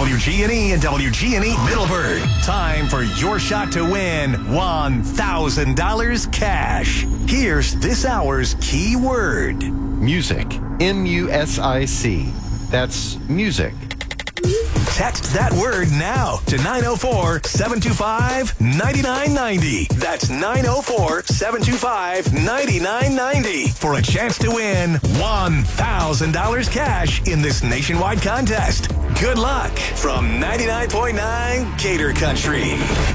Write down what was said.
WGNE and WGNE Middleburg. Time for your shot to win $1,000 cash. Here's this hour's key word. Music. M-U-S-I-C. That's music. Text that word now to 904-725-9990. That's 904-725-9990 for a chance to win $1,000 cash in this nationwide contest. Good luck from 99.9 Gator Country.